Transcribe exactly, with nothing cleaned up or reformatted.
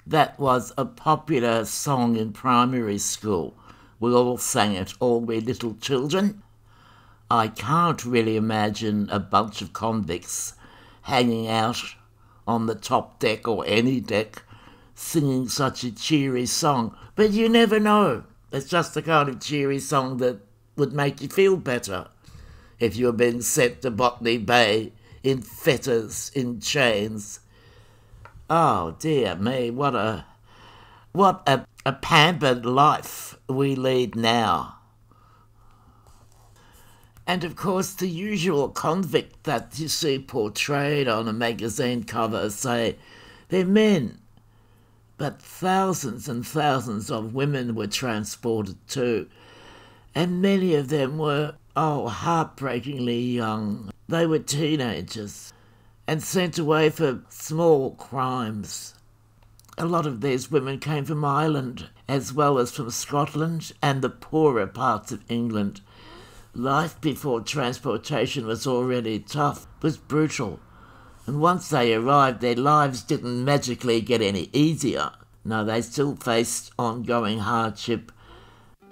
That was a popular song in primary school. We all sang it, all we little children. I can't really imagine a bunch of convicts hanging out on the top deck or any deck singing such a cheery song. But you never know. It's just the kind of cheery song that would make you feel better if you were being sent to Botany Bay in fetters, in chains. Oh dear me, what a what a, a pampered life we lead now. And of course the usual convict that you see portrayed on a magazine cover say they're men. But thousands and thousands of women were transported too, and many of them were, oh, heartbreakingly young. They were teenagers and sent away for small crimes. A lot of these women came from Ireland as well as from Scotland and the poorer parts of England. Life before transportation was already tough, was brutal. And once they arrived, their lives didn't magically get any easier. No, they still faced ongoing hardship